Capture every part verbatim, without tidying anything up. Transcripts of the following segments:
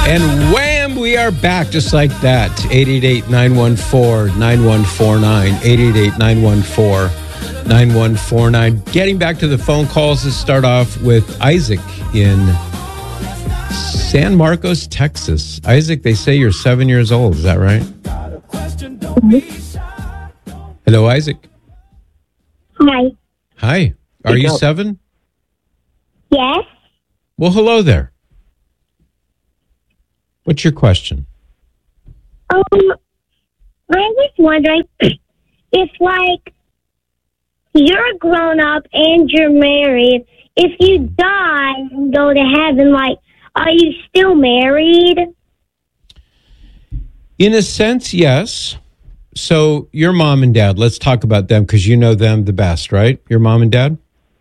And wham, we are back just like that. eight eight eight, nine one four, nine one four nine. eight eight eight, nine one four, nine one four nine. Getting back to the phone calls, let's start off with Isaac in San Marcos, Texas. Isaac, they say you're seven years old. Is that right? Hello, Isaac. Hi. Hi. Are you seven? Yes. Well, hello there. What's your question? Um, I was wondering if, like, you're grown up and you're married. If you die and go to heaven, like, are you still married? In a sense, yes. So your mom and dad, let's talk about them because you know them the best, right? Your mom and dad?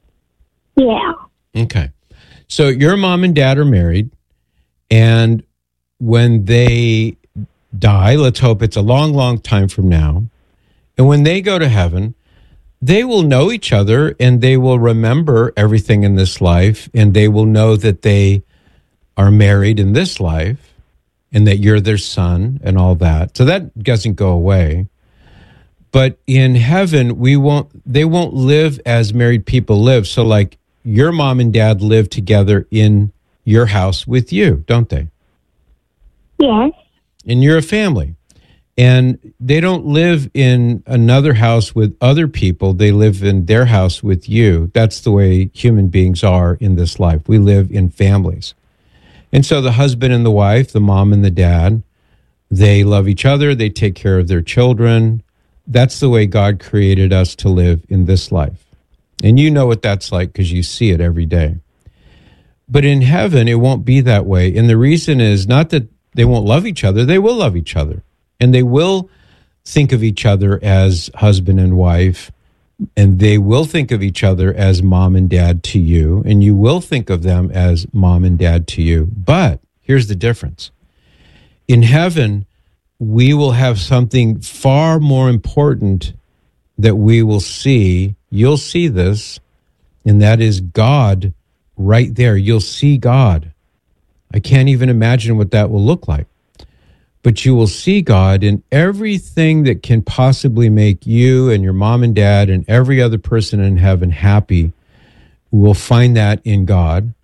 Yeah. Okay. So your mom and dad are married, and when they die, let's hope it's a long, long time from now, and when they go to heaven, they will know each other and they will remember everything in this life, and they will know that they are married in this life and that you're their son and all that. So that doesn't go away. But in heaven, we won't, they won't live as married people live. So like your mom and dad live together in your house with you, don't they? Yes. And you're a family. And they don't live in another house with other people. They live in their house with you. That's the way human beings are in this life. We live in families. And so the husband and the wife, the mom and the dad, they love each other. They take care of their children. That's the way God created us to live in this life. And you know what that's like because you see it every day. But in heaven, it won't be that way. And the reason is not that they won't love each other. They will love each other. And they will think of each other as husband and wife. And they will think of each other as mom and dad to you. And you will think of them as mom and dad to you. But here's the difference. In heaven, we will have something far more important that we will see. You'll see this, and that is God right there. You'll see God. I can't even imagine what that will look like. But you will see God in everything that can possibly make you and your mom and dad and every other person in heaven happy. We'll find that in God.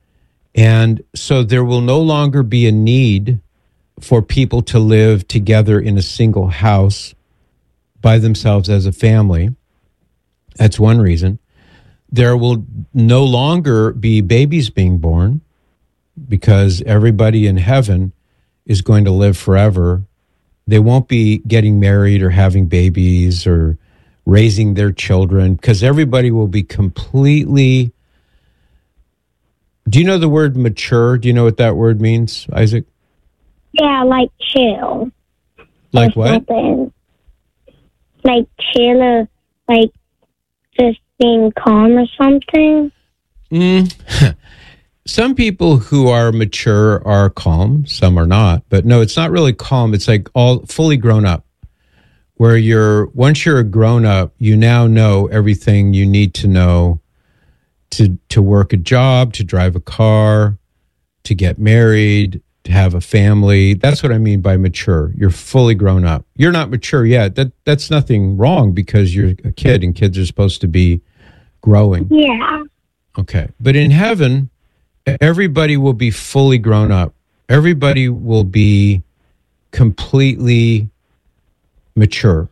And so there will no longer be a need for people to live together in a single house by themselves as a family. That's one reason. There will no longer be babies being born because everybody in heaven is going to live forever. They won't be getting married or having babies or raising their children because everybody will be completely... Do you know the word mature? Do you know what that word means, Isaac? Yeah, like chill. Like what? Something. Like chill or like just being calm or something. Mm. Some people who are mature are calm, some are not. But no, it's not really calm. It's like all fully grown up. Where you're, once you're a grown up, you now know everything you need to know to to work a job, to drive a car, to get married, to have a family. That's what I mean by mature. You're fully grown up. You're not mature yet. That that's nothing wrong because you're a kid and kids are supposed to be growing. Yeah. Okay. But in heaven, everybody will be fully grown up. Everybody will be completely mature.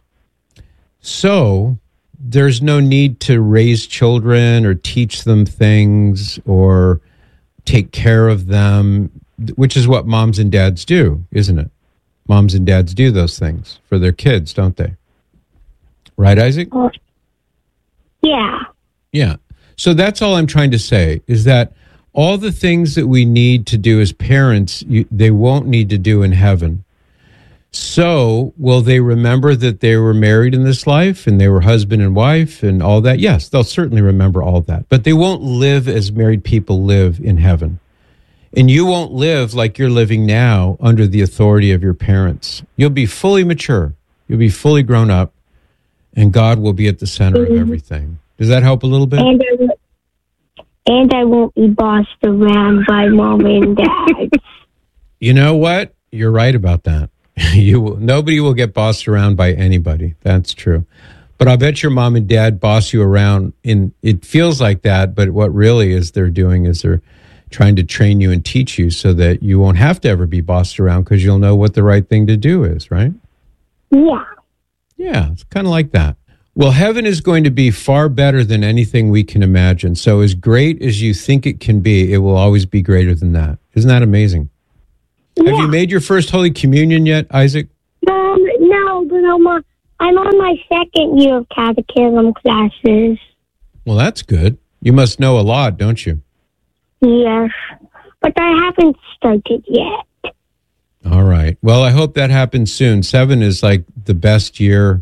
So there's no need to raise children or teach them things or take care of them, which is what moms and dads do, isn't it? Moms and dads do those things for their kids, don't they? Right, Isaac? Uh, yeah. Yeah. So that's all I'm trying to say is that all the things that we need to do as parents, you, they won't need to do in heaven. So will they remember that they were married in this life and they were husband and wife and all that? Yes, they'll certainly remember all that. But they won't live as married people live in heaven. And you won't live like you're living now under the authority of your parents. You'll be fully mature. You'll be fully grown up. And God will be at the center mm-hmm. of everything. Does that help a little bit? And I, and I won't be bossed around by mom and dad. You know what? You're right about that. You will, nobody will get bossed around by anybody. That's true. But I bet your mom and dad boss you around. In it feels like that, but what really is they're doing is they're trying to train you and teach you so that you won't have to ever be bossed around because you'll know what the right thing to do is, right? Yeah. Yeah, it's kind of like that. Well, heaven is going to be far better than anything we can imagine. So as great as you think it can be, it will always be greater than that. Isn't that amazing? Yeah. Have you made your first Holy Communion yet, Isaac? Um, no, but I'm on, I'm on my second year of catechism classes. Well, that's good. You must know a lot, don't you? Yes, but I haven't started yet. All right. Well, I hope that happens soon. Seven is like the best year.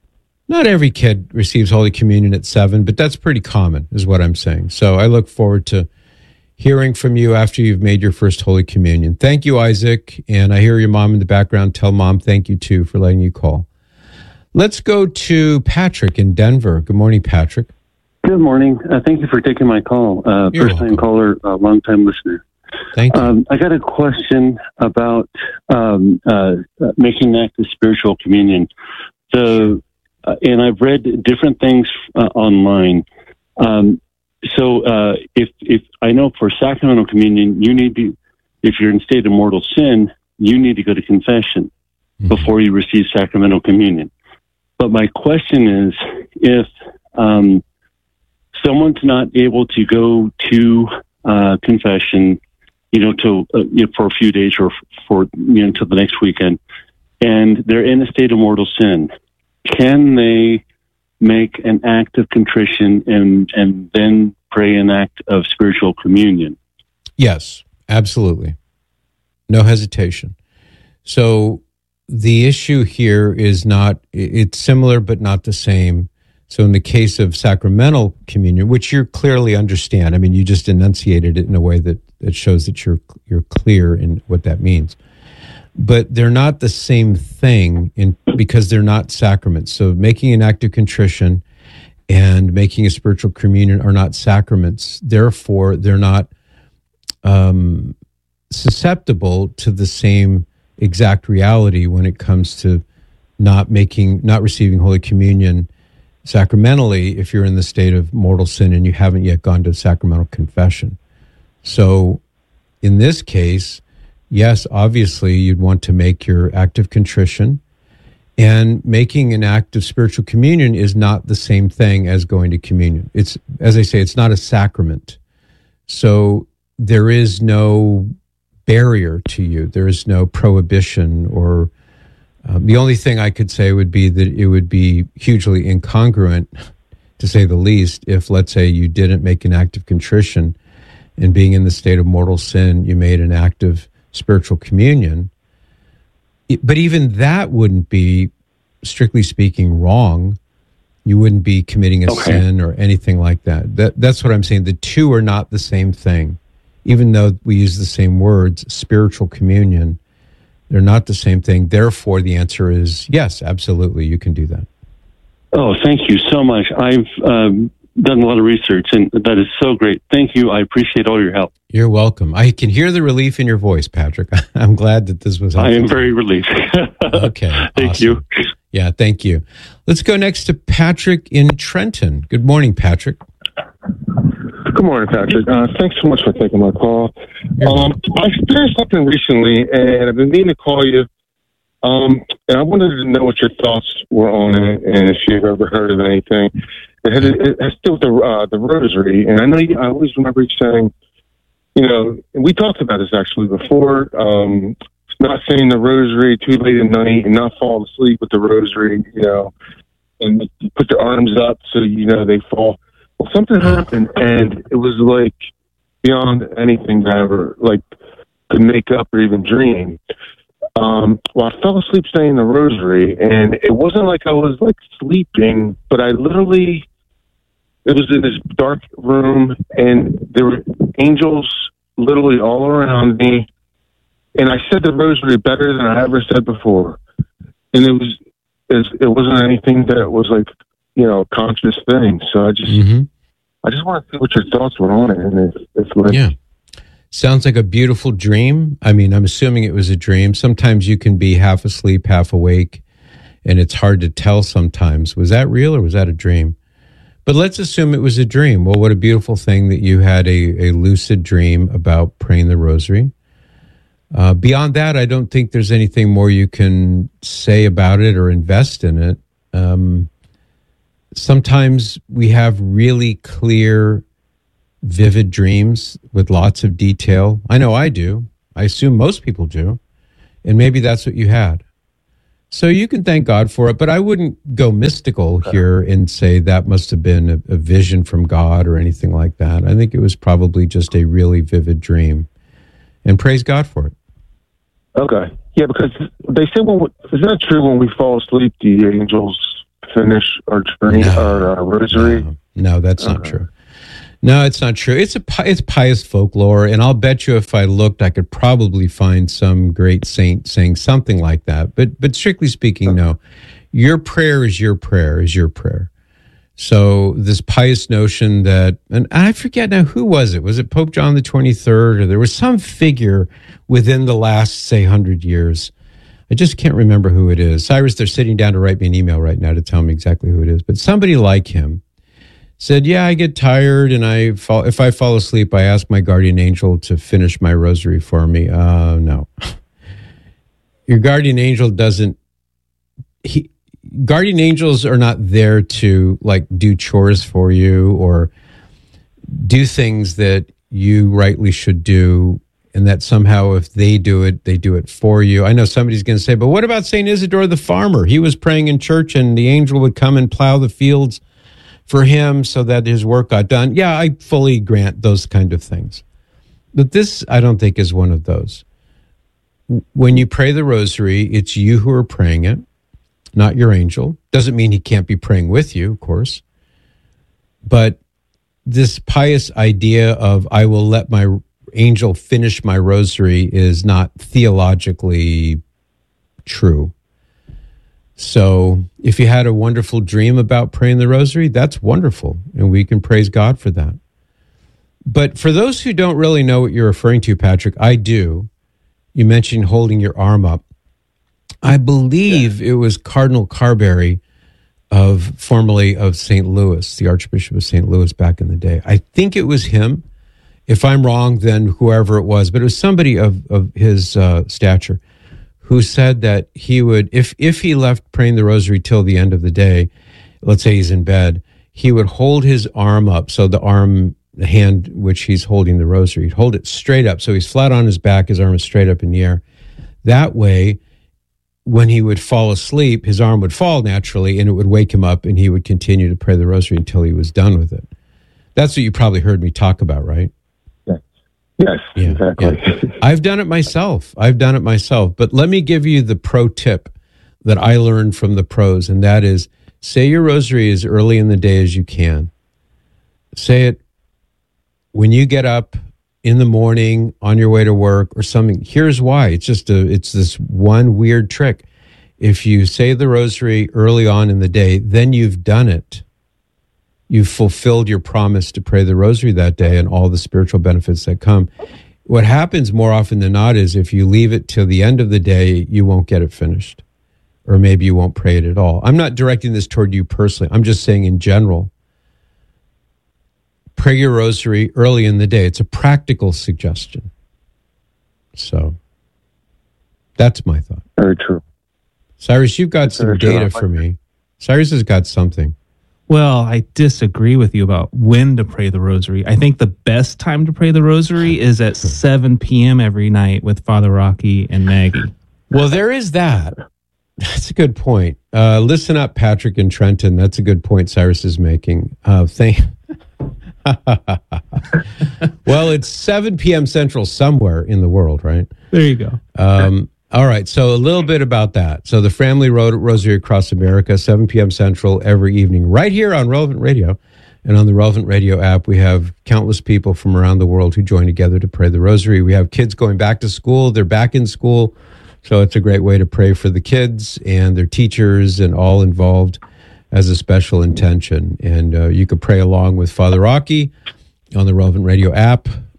Not every kid receives Holy Communion at seven, but that's pretty common, is what I'm saying. So I look forward to hearing from you after you've made your first Holy Communion. Thank you, Isaac. And I hear your mom in the background. Tell Mom thank you, too, for letting you call. Let's go to Patrick in Denver. Good morning, Patrick. Good morning. Uh, thank you for taking my call. Uh, first-time caller, uh, long-time listener. Thank you. Um, I got a question about um, uh, making an act of spiritual communion. So, uh, and I've read different things uh, online. Um, so, uh, if if I know for sacramental communion, you need to, if you're in state of mortal sin, you need to go to confession mm-hmm. before you receive sacramental communion. But my question is, if um, someone's not able to go to uh, confession, you know, to uh, you know, for a few days or for you know until the next weekend, and they're in a state of mortal sin, can they make an act of contrition and and then pray an act of spiritual communion? Yes, absolutely, no hesitation. So the issue here is not, it's similar but not the same. So in the case of sacramental communion, which you clearly understand, I mean, you just enunciated it in a way that, that shows that you're you're clear in what that means. But they're not the same thing in because they're not sacraments. So making an act of contrition and making a spiritual communion are not sacraments. Therefore, they're not um, susceptible to the same exact reality when it comes to not making, not receiving Holy Communion sacramentally if you're in the state of mortal sin and you haven't yet gone to sacramental confession. So in this case, yes, obviously you'd want to make your act of contrition, and making an act of spiritual communion is not the same thing as going to communion. It's, as I say, it's not a sacrament. So there is no barrier to you. There is no prohibition or Um, the only thing I could say would be that it would be hugely incongruent, to say the least, if, let's say, you didn't make an act of contrition and being in the state of mortal sin, you made an act of spiritual communion. It, but even that wouldn't be, strictly speaking, wrong. You wouldn't be committing a okay. sin or anything like that. That. That's what I'm saying. The two are not the same thing. Even though we use the same words, spiritual communion, they're not the same thing. Therefore, the answer is yes, absolutely, you can do that. Oh, thank you so much. I've um, done a lot of research, and that is so great. Thank you. I appreciate all your help. You're welcome. I can hear the relief in your voice, Patrick. I'm glad that this was helpful. I am very relieved. Okay. Thank awesome. you. Yeah, thank you. Let's go next to Patrick in Trenton. Good morning, Patrick. Good morning, Patrick. Uh, thanks so much for taking my call. Um, I experienced something recently, and I've been meaning to call you. Um, and I wanted to know what your thoughts were on it, and if you've ever heard of anything. It has, it has to do with the uh, the rosary, and I know you, I always remember you saying, you know, and we talked about this actually before. Um, not saying the rosary too late at night, and not falling asleep with the rosary, you know, and put your arms up so you know they fall. Well, something happened, and it was like beyond anything that I ever like could make up or even dream. Um, well, I fell asleep saying the rosary, and it wasn't like I was like sleeping, but I literally, it was in this dark room, and there were angels literally all around me, and I said the rosary better than I ever said before, and it was, it wasn't anything that was like, you know, conscious thing. So I just, mm-hmm. I just want to see what your thoughts were on it. And if, if like, yeah. Sounds like a beautiful dream. I mean, I'm assuming it was a dream. Sometimes you can be half asleep, half awake, and it's hard to tell sometimes. Was that real or was that a dream? But let's assume it was a dream. Well, what a beautiful thing that you had a, a lucid dream about praying the rosary. Uh, beyond that, I don't think there's anything more you can say about it or invest in it. Um, sometimes we have really clear, vivid dreams with lots of detail. I know I do. I assume most people do. And maybe that's what you had. So you can thank God for it, but I wouldn't go mystical here and say that must have been a, a vision from God or anything like that. I think it was probably just a really vivid dream. And praise God for it. Okay. Yeah, because they say, when we, is that true when we fall asleep, the angels finish our dream, No. our uh, rosary? No, no that's not Okay. true. No, it's not true. It's a pi- it's pious folklore, and I'll bet you if I looked, I could probably find some great saint saying something like that. But but strictly speaking, no. Your prayer is your prayer is your prayer. So this pious notion that, and I forget now, who was it? Was it Pope John the twenty-third, or there was some figure within the last, say, hundred years? I just can't remember who it is. Cyrus, they're sitting down to write me an email right now to tell me exactly who it is. But somebody like him said, yeah, I get tired, and I fall, if I fall asleep, I ask my guardian angel to finish my rosary for me. Uh, no. Your guardian angel doesn't, he, guardian angels are not there to like do chores for you or do things that you rightly should do, and that somehow if they do it, they do it for you. I know somebody's going to say, but what about Saint Isidore the farmer? He was praying in church and the angel would come and plow the fields for him so that his work got done. Yeah, I fully grant those kind of things. But this, I don't think, is one of those. When you pray the rosary, it's you who are praying it, not your angel. Doesn't mean he can't be praying with you, of course. But this pious idea of I will let my angel finish my rosary is not theologically true. So if you had a wonderful dream about praying the rosary, that's wonderful, and we can praise God for that. But for those who don't really know what you're referring to, Patrick, I do. You mentioned holding your arm up. I believe yeah. it was Cardinal Carberry, of formerly of Saint Louis, the Archbishop of Saint Louis back in the day. I think it was him. If I'm wrong, then whoever it was, but it was somebody of, of his uh, stature who said that he would, if if he left praying the rosary till the end of the day, let's say he's in bed, he would hold his arm up. So the arm, the hand which he's holding the rosary, he'd hold it straight up. So he's flat on his back, his arm is straight up in the air. That way, when he would fall asleep, his arm would fall naturally and it would wake him up and he would continue to pray the rosary until he was done with it. That's what you probably heard me talk about, right? Yes, yeah, exactly. Yeah. I've done it myself. I've done it myself. But let me give you the pro tip that I learned from the pros, and that is say your rosary as early in the day as you can. Say it when you get up in the morning, on your way to work or something. Here's why. It's just a, it's this one weird trick. If you say the rosary early on in the day, then you've done it. You've fulfilled your promise to pray the rosary that day and all the spiritual benefits that come. What happens more often than not is if you leave it till the end of the day, you won't get it finished. Or maybe you won't pray it at all. I'm not directing this toward you personally. I'm just saying in general, pray your rosary early in the day. It's a practical suggestion. So that's my thought. Very true. Cyrus, you've got That's some very true. data for me. Cyrus has got something. Well, I disagree with you about when to pray the rosary. I think the best time to pray the rosary is at seven p.m. every night with Father Rocky and Maggie. Well, there is that. That's a good point. Uh, listen up, Patrick and Trenton. That's a good point Cyrus is making. Uh, thank. Well, it's seven p.m. Central somewhere in the world, right? There you go. Um, all right. So a little bit about that. So the Family Road Rosary Across America, seven p.m. Central every evening, right here on Relevant Radio. And on the Relevant Radio app, we have countless people from around the world who join together to pray the rosary. We have kids going back to school. They're back in school. So it's a great way to pray for the kids and their teachers and all involved as a special intention. And uh, you could pray along with Father Rocky on the Relevant Radio app.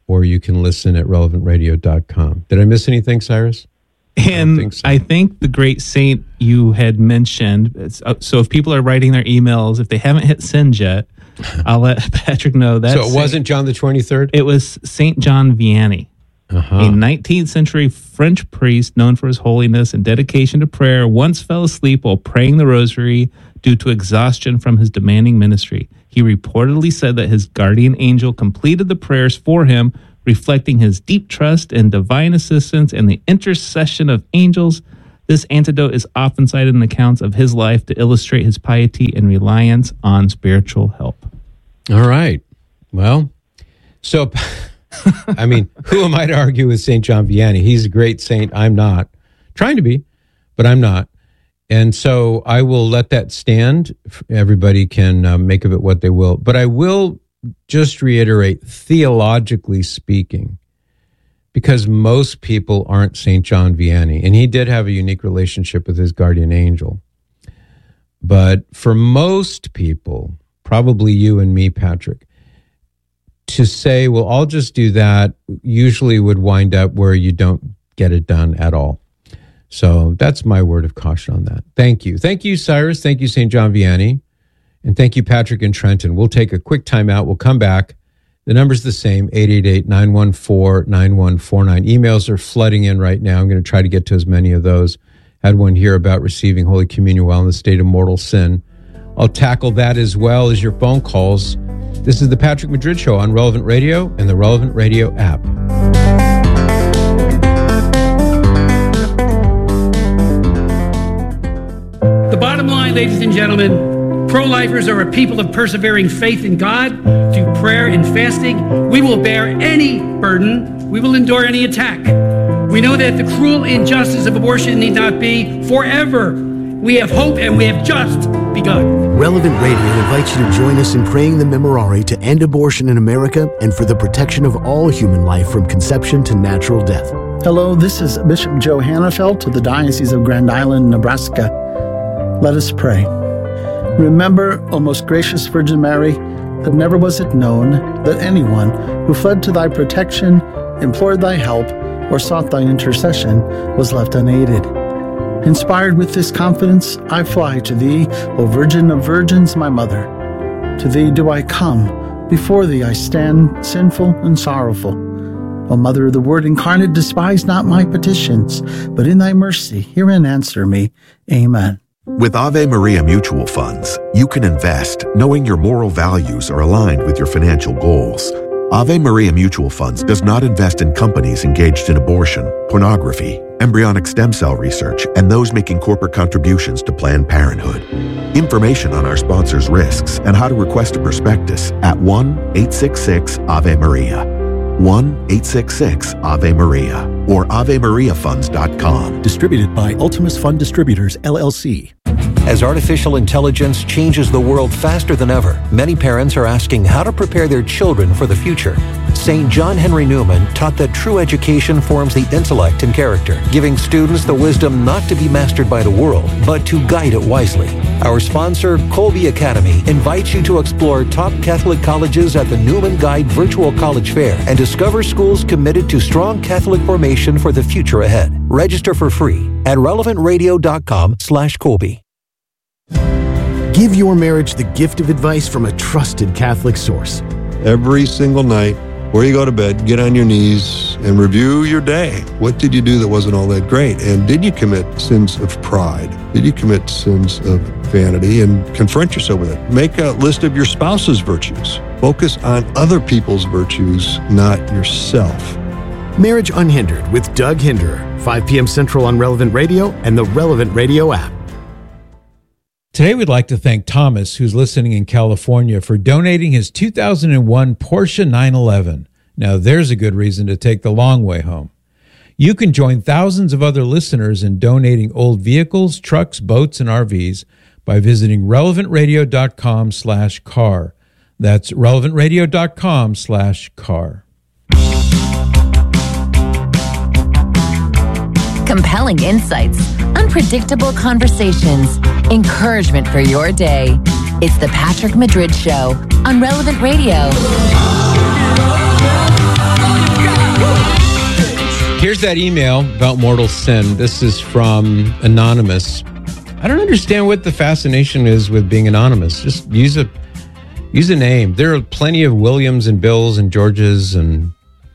or you can listen at relevant radio dot com. Did I miss anything, Cyrus? And I think, so. I think the great saint you had mentioned, so if people are writing their emails, if they haven't hit send yet, I'll let Patrick know that. So it wasn't John the twenty-third? It was Saint John Vianney, uh-huh. a nineteenth century French priest known for his holiness and dedication to prayer, once fell asleep while praying the rosary due to exhaustion from his demanding ministry. He reportedly said that his guardian angel completed the prayers for him, reflecting his deep trust in divine assistance and the intercession of angels. This anecdote is often cited in accounts of his life to illustrate his piety and reliance on spiritual help. All right. Well, so, I mean, who am I to argue with Saint John Vianney? He's a great saint. I'm not. Trying to be, but I'm not. And so I will let that stand. Everybody can uh, make of it what they will. But I will just reiterate, theologically speaking, because most people aren't Saint John Vianney, and he did have a unique relationship with his guardian angel. But for most people, probably you and me, Patrick, to say, well, I'll just do that, usually would wind up where you don't get it done at all. So that's my word of caution on that. Thank you. Thank you, Cyrus. Thank you, Saint John Vianney. And thank you, Patrick and Trenton. We'll take a quick time out. We'll come back. The number's the same, eight eight eight, nine one four, nine one four nine. Emails are flooding in right now. I'm going to try to get to as many of those. Had one here about receiving Holy Communion while in the state of mortal sin. I'll tackle that as well as your phone calls. This is the Patrick Madrid Show on Relevant Radio and the Relevant Radio app. The bottom line, ladies and gentlemen, pro-lifers are a people of persevering faith in God. Through prayer and fasting, we will bear any burden. We will endure any attack. We know that the cruel injustice of abortion need not be forever. We have hope, and we have just begun. Relevant Radio invites you to join us in praying the Memorare to end abortion in America and for the protection of all human life from conception to natural death. Hello, this is Bishop Joe Hannafelt of the Diocese of Grand Island, Nebraska. Let us pray. Remember, O most gracious Virgin Mary, that never was it known that anyone who fled to thy protection, implored thy help, or sought thy intercession was left unaided. Inspired with this confidence, I fly to thee, O Virgin of Virgins, my mother. To thee do I come, before thee I stand, sinful and sorrowful. O Mother of the Word incarnate, despise not my petitions, but in thy mercy hear and answer me. Amen. With Ave Maria Mutual Funds, you can invest knowing your moral values are aligned with your financial goals. Ave Maria Mutual Funds does not invest in companies engaged in abortion, pornography, embryonic stem cell research, and those making corporate contributions to Planned Parenthood. Information on our sponsors' risks and how to request a prospectus at one eight six six Ave Maria. one eight six six Ave Maria or ave maria funds dot com. Distributed by Ultimus Fund Distributors, L L C. As artificial intelligence changes the world faster than ever, many parents are asking how to prepare their children for the future. Saint John Henry Newman taught that true education forms the intellect and character, giving students the wisdom not to be mastered by the world, but to guide it wisely. Our sponsor, Colby Academy, invites you to explore top Catholic colleges at the Newman Guide Virtual College Fair and discover schools committed to strong Catholic formation for the future ahead. Register for free at relevant radio dot com slash Colby. Give your marriage the gift of advice from a trusted Catholic source. Every single night, before you go to bed, get on your knees and review your day. What did you do that wasn't all that great? And did you commit sins of pride? Did you commit sins of vanity? And confront yourself with it. Make a list of your spouse's virtues. Focus on other people's virtues, not yourself. Marriage Unhindered with Doug Hinderer, five p.m. Central on Relevant Radio and the Relevant Radio app. Today, we'd like to thank Thomas, who's listening in California, for donating his two thousand one Porsche nine eleven. Now, there's a good reason to take the long way home. You can join thousands of other listeners in donating old vehicles, trucks, boats, and R Vs by visiting relevant radio dot com slash car. That's relevant radio dot com slash car. Compelling insights, unpredictable conversations, encouragement for your day. It's the Patrick Madrid Show on Relevant Radio. here's that email about mortal sin. This is from Anonymous. I don't understand what the fascination is with being anonymous. Just use a use a name. There are plenty of Williams and Bills and Georges and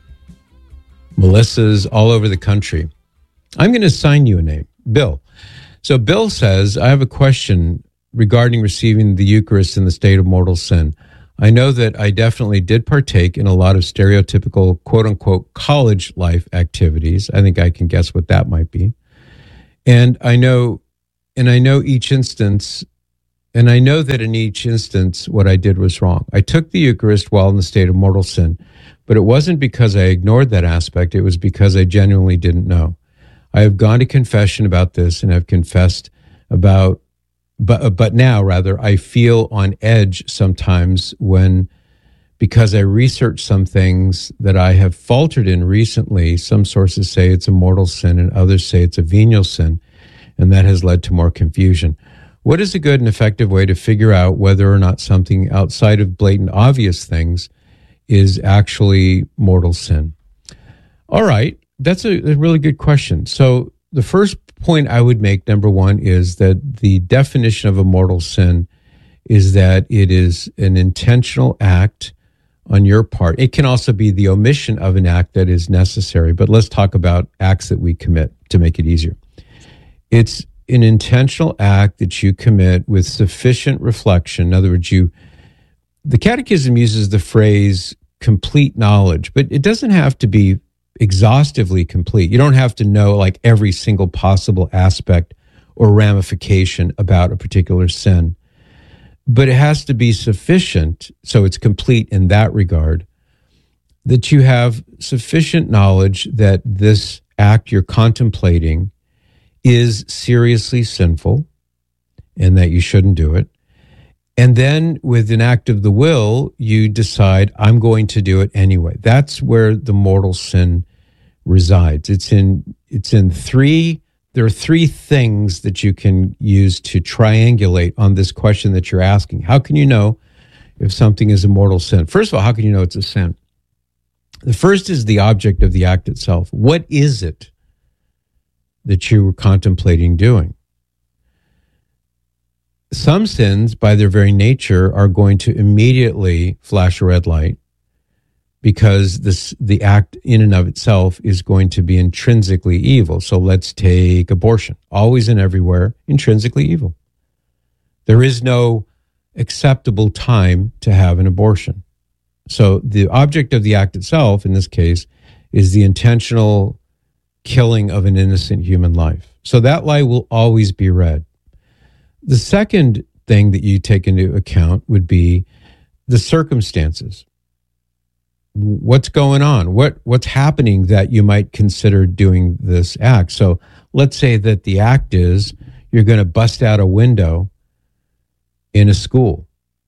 Melissas all over the country. I'm going to assign you a name, Bill. So Bill says, I have a question regarding receiving the Eucharist in the state of mortal sin. I know that I definitely did partake in a lot of stereotypical, quote-unquote, college life activities. I think I can guess what that might be. And I know, and I know each instance, and I know that in each instance what I did was wrong. I took the Eucharist while in the state of mortal sin, but it wasn't because I ignored that aspect. It was because I genuinely didn't know. I have gone to confession about this and have confessed about But but now, rather, I feel on edge sometimes when, because I research some things that I have faltered in recently. Some sources say it's a mortal sin and others say it's a venial sin, and that has led to more confusion. What is a good and effective way to figure out whether or not something outside of blatant obvious things is actually mortal sin? All right, that's a, a really good question. So the first point I would make, number one, is that the definition of a mortal sin is that it is an intentional act on your part. It can also be the omission of an act that is necessary, but let's talk about acts that we commit to make it easier. It's an intentional act that you commit with sufficient reflection. In other words, you, the Catechism uses the phrase complete knowledge, but it doesn't have to be exhaustively complete. You don't have to know like every single possible aspect or ramification about a particular sin, but it has to be sufficient, so it's complete in that regard, that you have sufficient knowledge that this act you're contemplating is seriously sinful and that you shouldn't do it. And then with an act of the will, you decide, I'm going to do it anyway. That's where the mortal sin resides. It's in, it's in three, there are three things that you can use to triangulate on this question that you're asking. How can you know if something is a mortal sin? First of all, how can you know it's a sin? The first is the object of the act itself. What is it that you were contemplating doing? Some sins, by their very nature, are going to immediately flash a red light because this, the act in and of itself is going to be intrinsically evil. So let's take abortion. Always and everywhere, intrinsically evil. There is no acceptable time to have an abortion. So the object of the act itself, in this case, is the intentional killing of an innocent human life. So that light will always be red. The second thing that you take into account would be the circumstances. What's going on? What what's happening that you might consider doing this act? So let's say that the act is you're going to bust out a window in a school.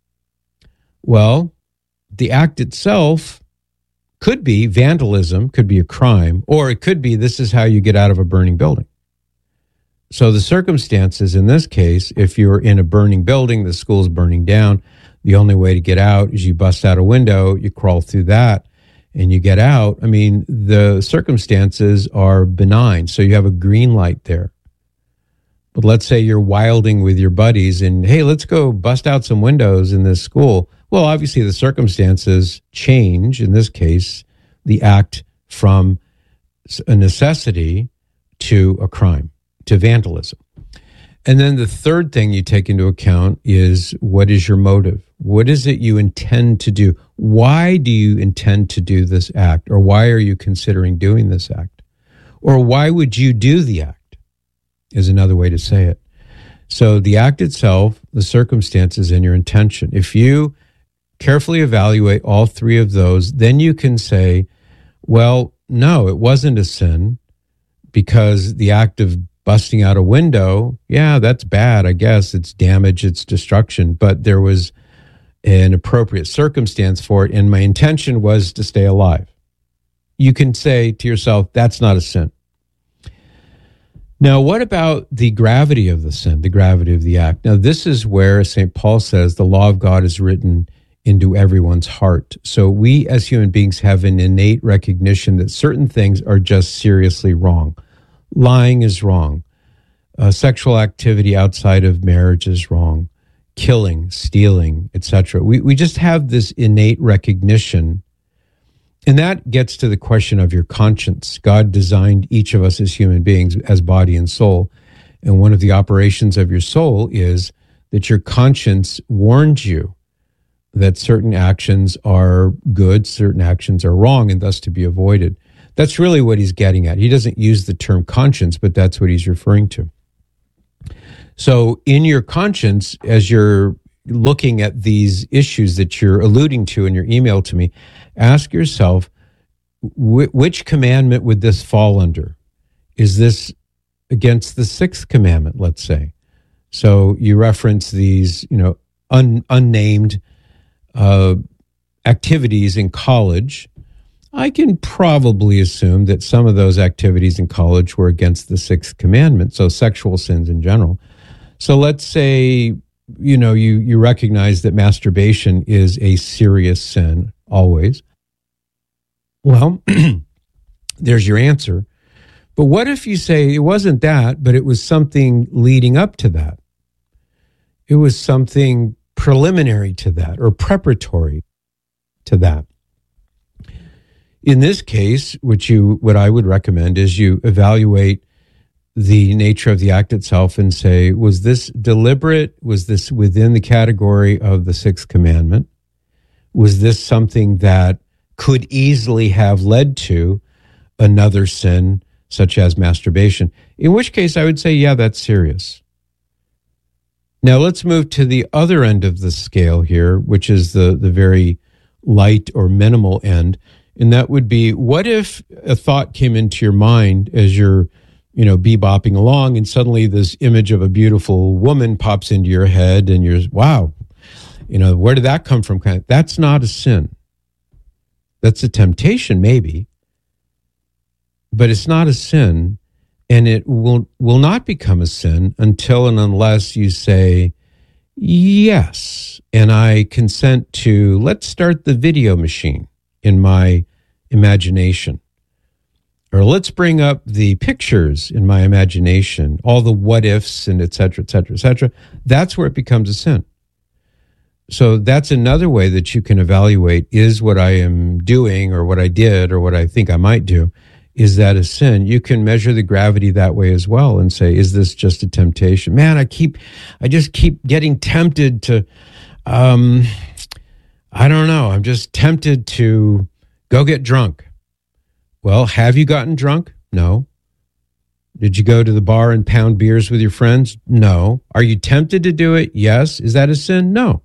Well, the act itself could be vandalism, could be a crime, or it could be this is how you get out of a burning building. So the circumstances in this case, if you're in a burning building, the school's burning down, the only way to get out is you bust out a window, you crawl through that, and you get out. I mean, the circumstances are benign, so you have a green light there. But let's say you're wilding with your buddies and, hey, let's go bust out some windows in this school. Well, obviously the circumstances change, in this case, the act from a necessity to a crime, to vandalism. And then the third thing you take into account is, what is your motive? What is it you intend to do? Why do you intend to do this act? Or why are you considering doing this act? Or why would you do the act, is another way to say it. So the act itself, the circumstances, and your intention. If you carefully evaluate all three of those, then you can say, well, no, it wasn't a sin, because the act of busting out a window, yeah, that's bad, I guess. It's damage, it's destruction, but there was an appropriate circumstance for it, and my intention was to stay alive. You can say to yourself, that's not a sin. Now, what about the gravity of the sin, the gravity of the act? Now, this is where Saint Paul says the law of God is written into everyone's heart. So we as human beings have an innate recognition that certain things are just seriously wrong. Lying is wrong. Uh, sexual activity outside of marriage is wrong. Killing, stealing, et cetera. We we just have this innate recognition. And that gets to the question of your conscience. God designed each of us as human beings as body and soul. And one of the operations of your soul is that your conscience warns you that certain actions are good, certain actions are wrong, and thus to be avoided. That's really what he's getting at. He doesn't use the term conscience, but that's what he's referring to. So in your conscience, as you're looking at these issues that you're alluding to in your email to me, ask yourself, wh- which commandment would this fall under? Is this against the sixth commandment, let's say? So you reference these, you know, un- unnamed uh, activities in college. I can probably assume that some of those activities in college were against the sixth commandment, so sexual sins in general. So let's say, you know, you, you recognize that masturbation is a serious sin always. Well, there's your answer. But what if you say it wasn't that, but it was something leading up to that? It was something preliminary to that or preparatory to that. In this case, which you, what I would recommend is you evaluate the nature of the act itself and say, was this deliberate? Was this within the category of the sixth commandment? Was this something that could easily have led to another sin, such as masturbation? In which case I would say, yeah, that's serious. Now let's move to the other end of the scale here, which is the, the very light or minimal end. And that would be, what if a thought came into your mind as you're, you know, bebopping along, and suddenly this image of a beautiful woman pops into your head and you're, wow, you know, where did that come from? That's not a sin. That's a temptation, maybe, but it's not a sin, and it will will not become a sin until and unless you say, yes, and I consent to, let's start the video machine in my imagination. Or let's bring up the pictures in my imagination, all the what ifs and et cetera, et cetera, et cetera. That's where it becomes a sin. So that's another way that you can evaluate, is what I am doing or what I did or what I think I might do, is that a sin? You can measure the gravity that way as well and say, is this just a temptation? Man, I keep, I just keep getting tempted to, um, I don't know, I'm just tempted to go get drunk. Well, have you gotten drunk? No. Did you go to the bar and pound beers with your friends? No. Are you tempted to do it? Yes. Is that a sin? No.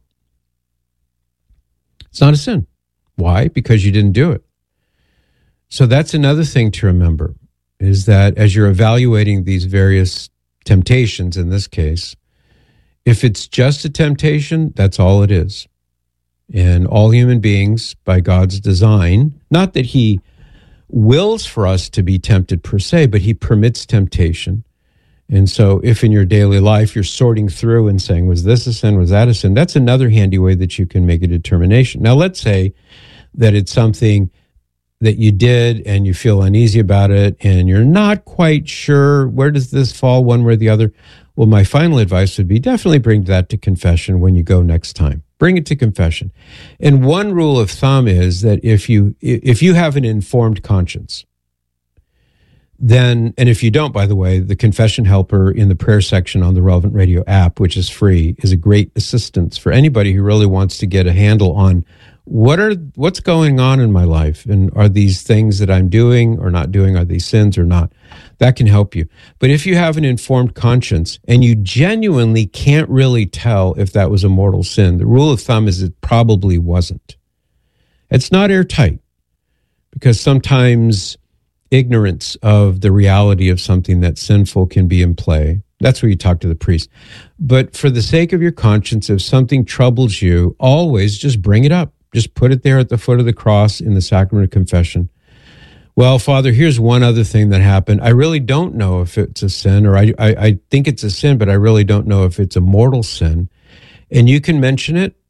It's not a sin. Why? Because you didn't do it. So that's another thing to remember, is that as you're evaluating these various temptations in this case, if it's just a temptation, that's all it is. And all human beings, by God's design, not that he wills for us to be tempted per se, but he permits temptation. And so if in your daily life you're sorting through and saying, was this a sin, was that a sin, that's another handy way that you can make a determination. Now let's say that it's something that you did and you feel uneasy about it and you're not quite sure, where does this fall, one way or the other? Well, my final advice would be definitely bring that to confession when you go next time. Bring it to confession. And one rule of thumb is that if you if you have an informed conscience, then, and if you don't, by the way, the confession helper in the prayer section on the Relevant Radio app, which is free, is a great assistance for anybody who really wants to get a handle on what are what's going on in my life, and are these things that I'm doing or not doing, are these sins or not? That can help you. But if you have an informed conscience and you genuinely can't really tell if that was a mortal sin, the rule of thumb is it probably wasn't. It's not airtight, because sometimes ignorance of the reality of something that's sinful can be in play. That's where you talk to the priest. But for the sake of your conscience, if something troubles you, always just bring it up. Just put it there at the foot of the cross in the sacrament of confession. Well, Father, here's one other thing that happened. I really don't know if it's a sin, or I, I, I think it's a sin, but I really don't know if it's a mortal sin. And you can mention it,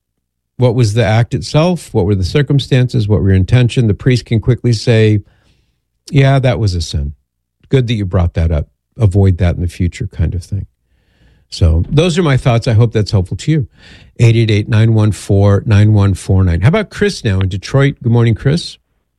what was the act itself? What were the circumstances? What were your intention? The priest can quickly say, yeah, that was a sin. Good that you brought that up. Avoid that in the future, kind of thing. So those are my thoughts. I hope that's helpful to you. eight eight eight, nine one four, nine one four nine. How about Chris now in Detroit? Good morning, Chris.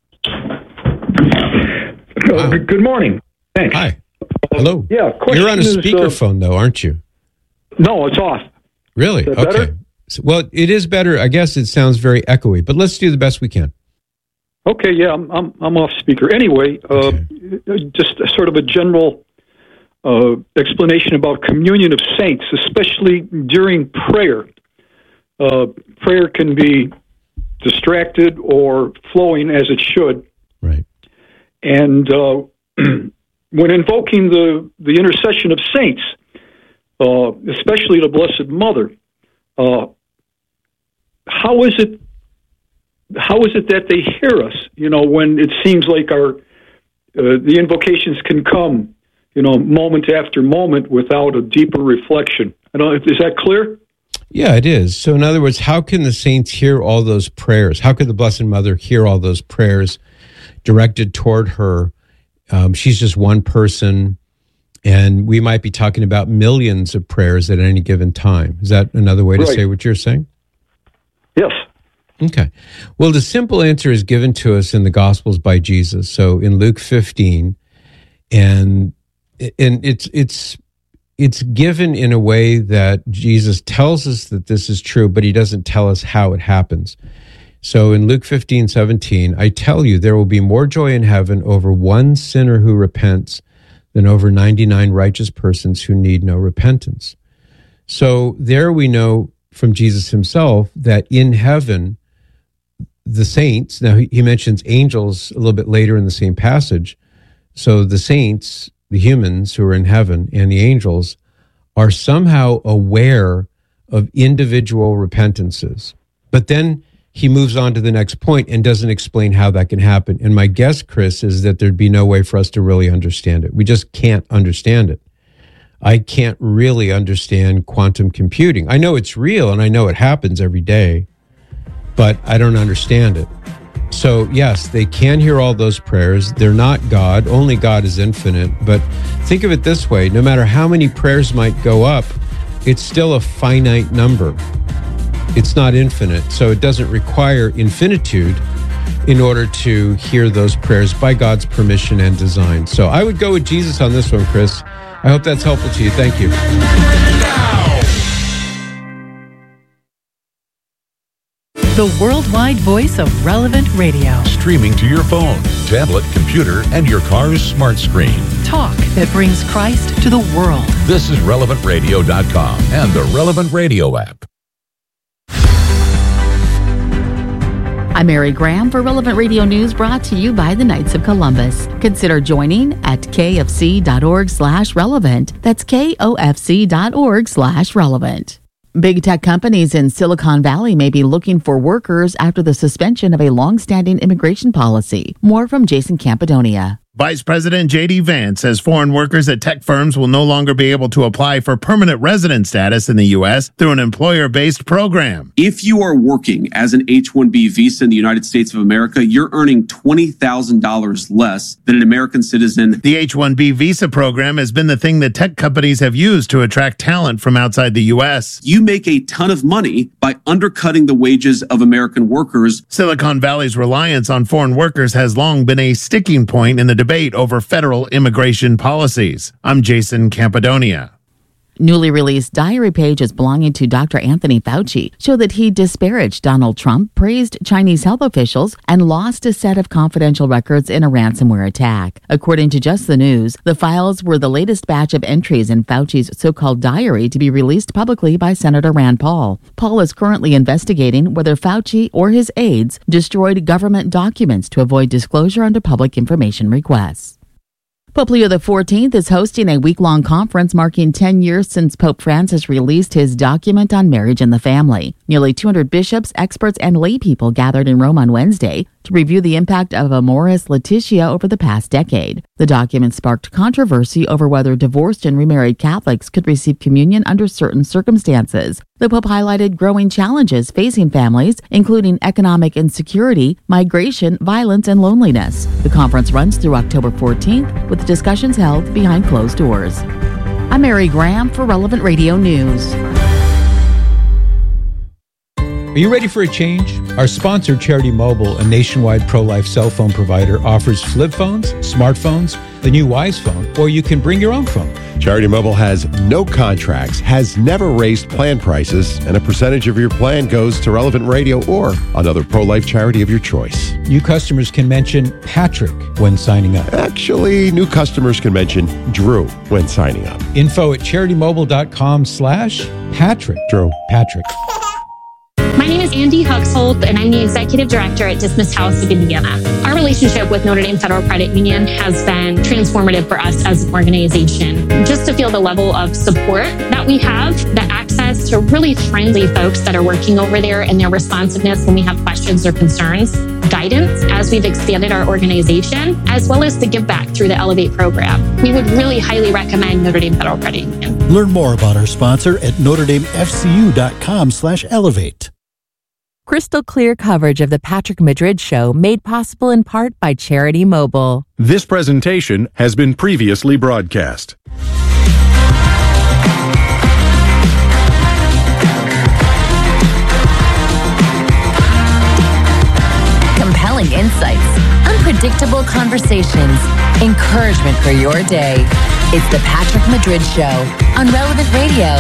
Wow. Good morning. Thanks. Hi. Hello. Yeah. You're on a is, speakerphone, uh, though, aren't you? No, it's off. Really? Is that okay. better? So, well, it is better. I guess it sounds very echoey, but let's do the best we can. Okay. Yeah, I'm I'm, I'm off speaker. Anyway, uh, okay. just a, sort of a general uh, explanation about communion of saints, especially during prayer. Uh, prayer can be distracted or flowing as it should. Right. And uh, when invoking the, the intercession of saints, uh, especially the Blessed Mother, uh, how is it how is it that they hear us? You know, when it seems like our uh, the invocations can come, you know, moment after moment without a deeper reflection. I don't. Is that clear? Yeah, it is. So, in other words, how can the saints hear all those prayers? How could the Blessed Mother hear all those prayers directed toward her? Um, she's just one person, and we might be talking about millions of prayers at any given time. Is that another way to Right. say what you're saying? Yes. Okay. Well, the simple answer is given to us in the Gospels by Jesus. So in Luke fifteen, and and it's it's it's given in a way that Jesus tells us that this is true, but he doesn't tell us how it happens. So in Luke fifteen, seventeen, I tell you, there will be more joy in heaven over one sinner who repents than over ninety-nine righteous persons who need no repentance. So there we know from Jesus himself that in heaven, the saints, now he, he mentions angels a little bit later in the same passage. So the saints, the humans who are in heaven, and the angels are somehow aware of individual repentances. But then he moves on to the next point and doesn't explain how that can happen. And my guess, Chris, is that there'd be no way for us to really understand it. We just can't understand it. I can't really understand quantum computing. I know it's real and I know it happens every day, but I don't understand it. So yes, they can hear all those prayers. They're not God. Only God is infinite. But think of it this way. No matter how many prayers might go up, it's still a finite number. It's not infinite. So it doesn't require infinitude in order to hear those prayers by God's permission and design. So I would go with Jesus on this one, Chris. I hope that's helpful to you. Thank you. The worldwide voice of Relevant Radio. Streaming to your phone, tablet, computer, and your car's smart screen. Talk that brings Christ to the world. This is relevant radio dot com and the Relevant Radio app. I'm Mary Graham for Relevant Radio News, brought to you by the Knights of Columbus. Consider joining at kfc.org slash relevant. That's kofc.org slash relevant. Big tech companies in Silicon Valley may be looking for workers after the suspension of a long-standing immigration policy. More from Jason Campidonia. Vice President J D Vance says foreign workers at tech firms will no longer be able to apply for permanent resident status in the U S through an employer-based program. If you are working as an H one B visa in the United States of America, you're earning twenty thousand dollars less than an American citizen. The H one B visa program has been the thing that tech companies have used to attract talent from outside the U S. You make a ton of money by undercutting the wages of American workers. Silicon Valley's reliance on foreign workers has long been a sticking point in the debate over federal immigration policies. I'm Jason Campidonia. Newly released diary pages belonging to Doctor Anthony Fauci show that he disparaged Donald Trump, praised Chinese health officials, and lost a set of confidential records in a ransomware attack. According to Just the News, the files were the latest batch of entries in Fauci's so-called diary to be released publicly by Senator Rand Paul. Paul is currently investigating whether Fauci or his aides destroyed government documents to avoid disclosure under public information requests. Pope Leo the fourteenth is hosting a week-long conference marking ten years since Pope Francis released his document on marriage and the family. Nearly two hundred bishops, experts, and lay people gathered in Rome on Wednesday to review the impact of Amoris Laetitia over the past decade. The document sparked controversy over whether divorced and remarried Catholics could receive communion under certain circumstances. The Pope highlighted growing challenges facing families, including economic insecurity, migration, violence, and loneliness. The conference runs through October fourteenth, with discussions held behind closed doors. I'm Mary Graham for Relevant Radio News. Are you ready for a change? Our sponsor, Charity Mobile, a nationwide pro-life cell phone provider, offers flip phones, smartphones, the new Wise phone, or you can bring your own phone. Charity Mobile has no contracts, has never raised plan prices, and a percentage of your plan goes to Relevant Radio or another pro-life charity of your choice. New customers can mention Patrick when signing up. Actually, new customers can mention Drew when signing up. Info at CharityMobile.com slash Patrick. Drew. Patrick. My name is Andy Huxhold, and I'm the Executive Director at Dismissed House of Indiana. Our relationship with Notre Dame Federal Credit Union has been transformative for us as an organization. Just to feel the level of support that we have, the access to really friendly folks that are working over there, and their responsiveness when we have questions or concerns, guidance as we've expanded our organization, as well as the give back through the Elevate program. We would really highly recommend Notre Dame Federal Credit Union. Learn more about our sponsor at NotreDameFCU.com slash Elevate. Crystal clear coverage of the Patrick Madrid Show, made possible in part by Charity Mobile. This presentation has been previously broadcast. Compelling insights, unpredictable conversations, encouragement for your day. It's the Patrick Madrid Show on Relevant Radio.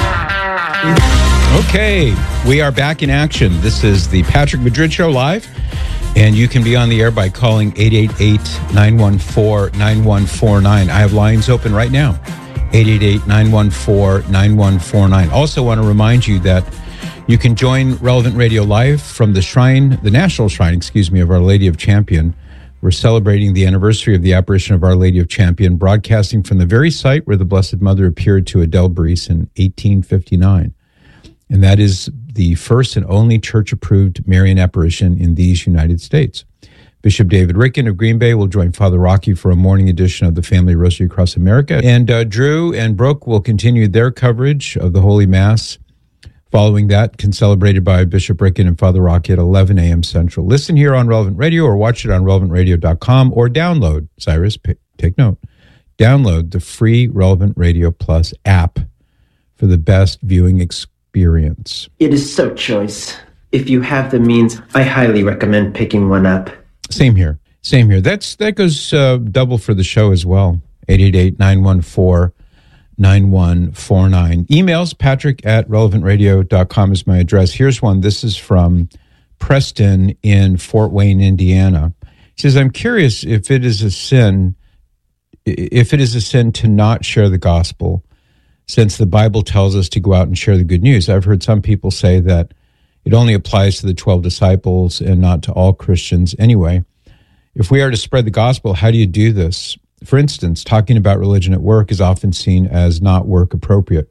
Okay, we are back in action. This is the Patrick Madrid Show live, and you can be on the air by calling eight eight eight, nine one four, nine one four nine. I have lines open right now, eight eight eight, nine one four, nine one four nine. Also want to remind you that you can join Relevant Radio live from the shrine, the National Shrine, excuse me, of Our Lady of Champion. We're celebrating the anniversary of the apparition of Our Lady of Champion, broadcasting from the very site where the Blessed Mother appeared to Adelberice in eighteen fifty-nine. And that is the first and only church-approved Marian apparition in these United States. Bishop David Ricken of Green Bay will join Father Rocky for a morning edition of the Family Rosary Across America. And uh, Drew and Brooke will continue their coverage of the Holy Mass. Following that, celebrated by Bishop Ricken and Father Rocky at eleven a.m. Central. Listen here on Relevant Radio or watch it on relevant radio dot com or download, Cyrus, p- take note, download the free Relevant Radio Plus app for the best viewing experience. Experience. It is so choice. If you have the means, I highly recommend picking one up. Same here. Same here. That's that goes uh, double for the show as well. eight eight eight, nine one four, nine one four nine. Emails, Patrick at relevant radio dot com is my address. Here's one. This is from Preston in Fort Wayne, Indiana. He says, I'm curious if it is a sin, if it is a sin to not share the gospel, since the Bible tells us to go out and share the good news. I've heard some people say that it only applies to the twelve disciples and not to all Christians. Anyway, if we are to spread the gospel, how do you do this? For instance, talking about religion at work is often seen as not work appropriate.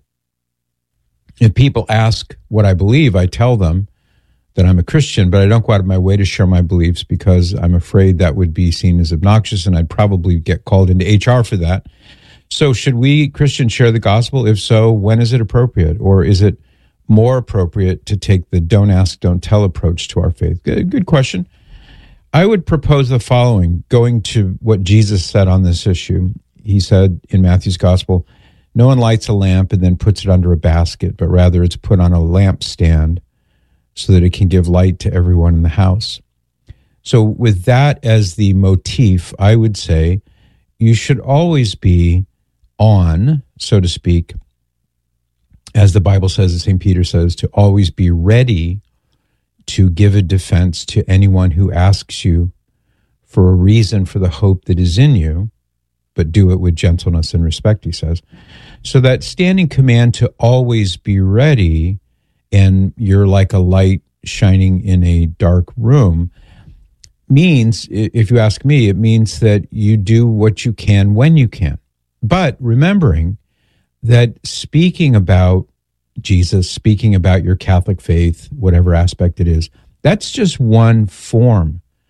If people ask what I believe, I tell them that I'm a Christian, but I don't go out of my way to share my beliefs because I'm afraid that would be seen as obnoxious, and I'd probably get called into H R for that. So should we Christians share the gospel? If so, when is it appropriate? Or is it more appropriate to take the don't ask, don't tell approach to our faith? Good, good question. I would propose the following, going to what Jesus said on this issue. He said in Matthew's gospel, no one lights a lamp and then puts it under a basket, but rather it's put on a lampstand so that it can give light to everyone in the house. So with that as the motif, I would say you should always be on, so to speak, as the Bible says, as Saint Peter says, to always be ready to give a defense to anyone who asks you for a reason for the hope that is in you, but do it with gentleness and respect, he says. So that standing command to always be ready, and you're like a light shining in a dark room, means, if you ask me, it means that you do what you can when you can. But remembering that speaking about Jesus, speaking about your Catholic faith, whatever aspect it is, that's just one form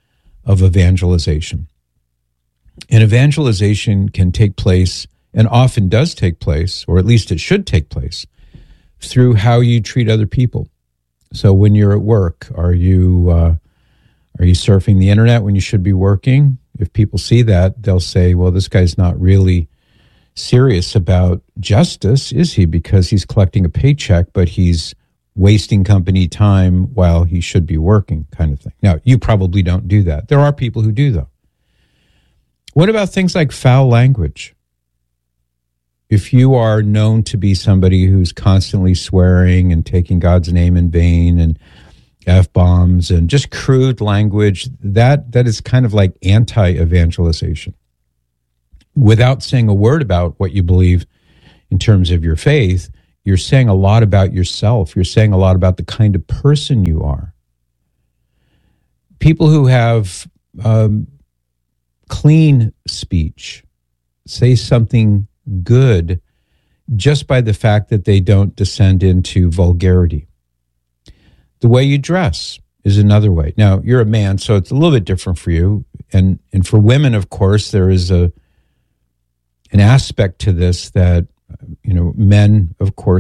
of evangelization. And evangelization can take place, and often does take place, or at least it should take place, through how you treat other people. So when you're at work, are you uh, are you surfing the internet when you should be working? If people see that, they'll say, well, this guy's not really serious about justice, is he? Because he's collecting a paycheck, but he's wasting company time while he should be working, kind of thing. Now, you probably don't do that. There are people who do, though. What about things like foul language? If you are known to be somebody who's constantly swearing and taking God's name in vain and F-bombs and just crude language, that that is kind of like anti-evangelization. Without saying a word about what you believe in terms of your faith, you're saying a lot about yourself. You're saying a lot about the kind of person you are. People who have um, clean speech say something good just by the fact that they don't descend into vulgarity. The way you dress is another way. Now, you're a man, so it's a little bit different for you. And and for women, of course, there is a an aspect to this that, you know, men, of course,